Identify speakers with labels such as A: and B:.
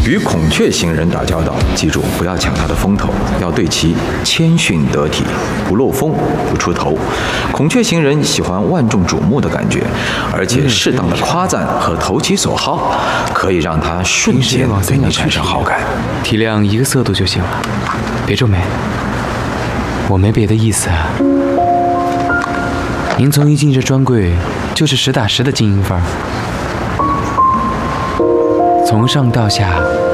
A: 与孔雀型人打交道，记住不要抢他的风头，要对其谦逊得体，不漏风不出头。孔雀型人喜欢万众瞩目的感觉，而且适当的夸赞和投其所好，可以让他瞬间对你产生好感。
B: 体谅一个色度就行了，别皱眉，我没别的意思啊。您从一进这专柜就是实打实的精英范儿，从上到下